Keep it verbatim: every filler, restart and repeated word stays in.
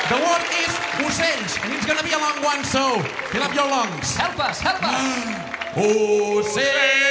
The one is Ocells, and it's gonna be a long one, so fill up your lungs. Help us, help us. Ocells.